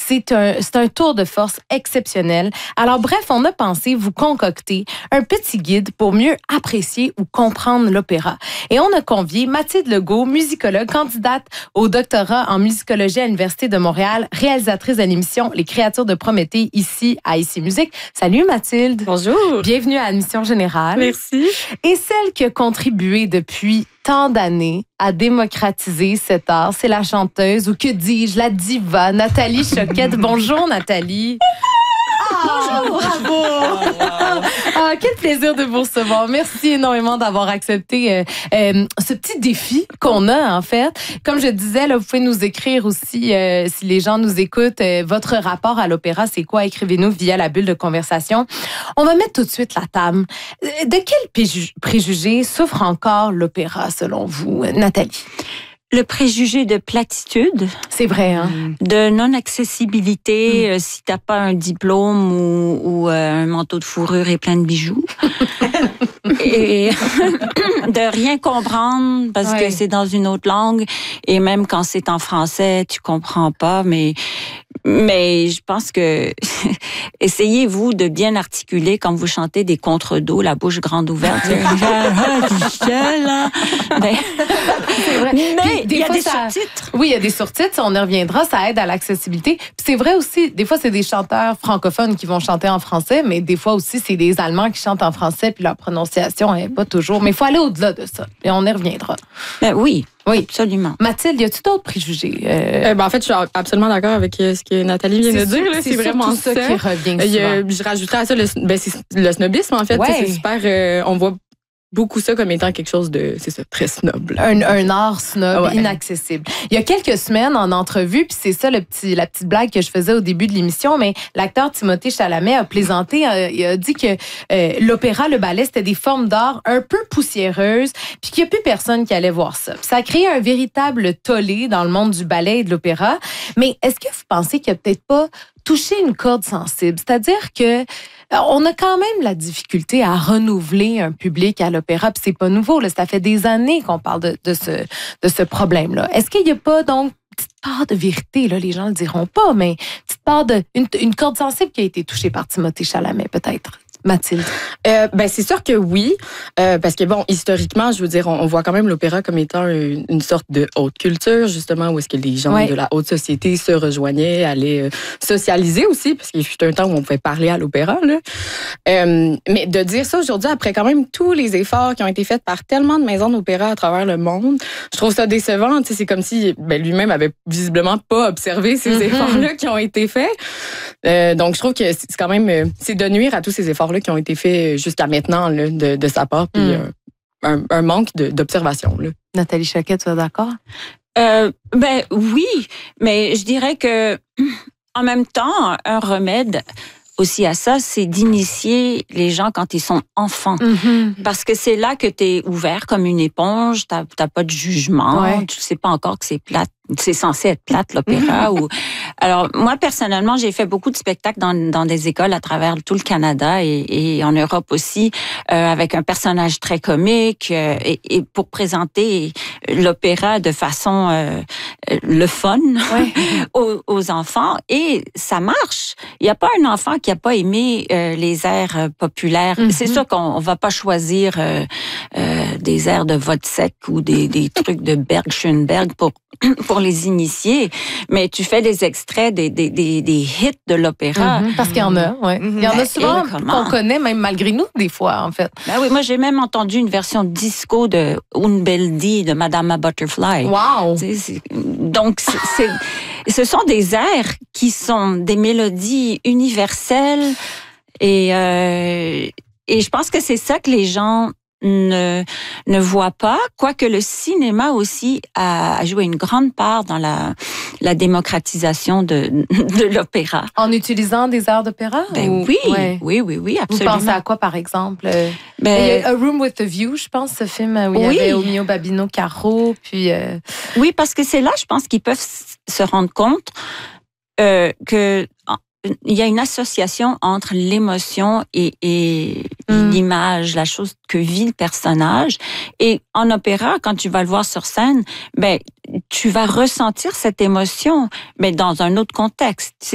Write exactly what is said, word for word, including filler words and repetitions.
c'est un, c'est un tour de force exceptionnel. Alors bref, on a pensé vous concocter un petit guide pour mieux apprécier ou comprendre l'opéra. Et on a convié Mathilde Legault, musicologue, candidate au doctorat en musicologie à l'Université de Montréal, réalisatrice de l'émission Les créatures de Prométhée ici à Ici Musique. Salut Mathilde. Bonjour. Bienvenue à Admission Générale. Merci. Et celle qui a contribué depuis tant d'années à démocratiser cet art, c'est la chanteuse, ou que dis-je, la diva, Nathalie Choquette. Bonjour Nathalie. Ah, Bonjour. Bravo! Ah, quel plaisir de vous recevoir. Merci énormément d'avoir accepté euh, euh, ce petit défi qu'on a, en fait. Comme je disais, là, vous pouvez nous écrire aussi, euh, si les gens nous écoutent, euh, votre rapport à l'opéra, c'est quoi? Écrivez-nous via la bulle de conversation. On va mettre tout de suite la table. De quel préju- préjugé souffre encore l'opéra, selon vous, Nathalie? Le préjugé de platitude. C'est vrai, hein? De non-accessibilité, Mm. euh, si t'as pas un diplôme ou, ou euh, un manteau de fourrure et plein de bijoux. Et de rien comprendre parce Ouais. que c'est dans une autre langue. Et même quand c'est en français, tu comprends pas. Mais, mais je pense que essayez-vous de bien articuler quand vous chantez des contre-dos, la bouche grande ouverte. Mais, C'est vrai. mais Puis, des il y a fois, des ça- sous-titres. Oui, il y a des surtitres, on y reviendra, ça aide à l'accessibilité. Puis c'est vrai aussi, des fois, c'est des chanteurs francophones qui vont chanter en français, mais des fois aussi, c'est des Allemands qui chantent en français, puis leur prononciation n'est pas toujours. Mais il faut aller au-delà de ça, et on y reviendra. Ben oui, Oui. absolument. Mathilde, y a-tu d'autres préjugés? Euh, Euh, ben, en fait, je suis absolument d'accord avec euh, ce que Nathalie vient de dire. Là, c'est vraiment surtout ça, ça. qui revient Euh, il y a- souvent. je rajouterais à ça le, ben, c'est le snobisme, en fait. Ouais. Tu sais, C'est super. euh, on voit beaucoup ça comme étant quelque chose de, c'est ça, très snob. là. Un, un art snob, Ouais. inaccessible. Il y a quelques semaines, en entrevue, puis c'est ça le petit, la petite blague que je faisais au début de l'émission, mais l'acteur Timothée Chalamet a plaisanté, euh, il a dit que euh, l'opéra, le ballet, c'était des formes d'art un peu poussiéreuses, puis qu'il n'y a plus personne qui allait voir ça. Puis ça a créé un véritable tollé dans le monde du ballet et de l'opéra. Mais est-ce que vous pensez qu'il n'y a peut-être pas touché une corde sensible? C'est-à-dire que euh, on a quand même la difficulté à renouveler un public à l'opéra, puis c'est pas nouveau, là, ça fait des années qu'on parle de, de ce, de ce problème-là. Est-ce qu'il n'y a pas donc une petite part de vérité, là, les gens le diront pas, mais une petite part de, une, une corde sensible qui a été touchée par Timothée Chalamet, peut-être? Mathilde. Euh, ben c'est sûr que oui, euh, parce que bon, historiquement, je veux dire, on, on voit quand même l'opéra comme étant une, une sorte de haute culture, justement, où est-ce que les gens Ouais. de la haute société se rejoignaient, allaient euh, socialiser aussi, parce qu'il fut un temps où on pouvait parler à l'opéra, là. Euh, mais de dire ça aujourd'hui, après quand même tous les efforts qui ont été faits par tellement de maisons d'opéra à travers le monde, je trouve ça décevant. Tu sais, c'est comme si ben, lui-même avait visiblement pas observé ces Mm-hmm. efforts-là qui ont été faits. Euh, donc, je trouve que c'est quand même, euh, c'est de nuire à tous ces efforts-là qui ont été faits jusqu'à maintenant là, de, de sa part, puis Mm. euh, un, un manque de- d'observation. Là. Nathalie Choquette, tu es d'accord? Euh, ben oui, mais je dirais que en même temps, un remède aussi à ça, c'est d'initier les gens quand ils sont enfants. Mm-hmm. Parce que c'est là que tu es ouvert comme une éponge, t'as t'as pas de jugement, Ouais. tu sais pas encore que c'est plate, c'est censé être plate l'opéra. ou Alors moi personnellement, j'ai fait beaucoup de spectacles dans, dans des écoles à travers tout le Canada et, et en Europe aussi, euh, avec un personnage très comique euh, et, et pour présenter l'opéra de façon euh, le fun Ouais. aux, aux enfants et ça marche. Il y a pas un enfant qui a pas aimé euh, les airs euh, populaires. Mhm. C'est sûr qu'on on va pas choisir euh, euh, des airs de Wozzeck ou des, des trucs de Berg Schoenberg pour pour les initier, mais tu fais des extraits des des des, des hits de l'opéra. Mhm. Parce qu'il y en a, ouais. Il y en a Ben, souvent et comment? qu'on connaît, même malgré nous, des fois, en fait. Ben oui, moi j'ai même entendu une version disco de Un bel di de Madame Butterfly. Wow! Tu sais, c'est- Donc, c'est, c'est- ce sont des airs qui sont des mélodies universelles et, euh, et je pense que c'est ça que les gens ne, ne voient pas, quoique le cinéma aussi a, a joué une grande part dans la, la démocratisation de, de l'opéra. En utilisant des airs d'opéra? Ben ou- oui, ouais. oui, oui, oui, Vous absolument. pensez à quoi, par exemple? Euh, Ben, il y a A Room with a View, je pense, ce film où il y Oui. avait Omio Babino Caro, puis... euh, Oui, parce que c'est là, je pense, qu'ils peuvent s- se rendre compte euh, que en- il y a une association entre l'émotion et, et Mm. l'image, la chose que vit le personnage. Et en opéra, quand tu vas le voir sur scène, ben tu vas ressentir cette émotion, mais dans un autre contexte.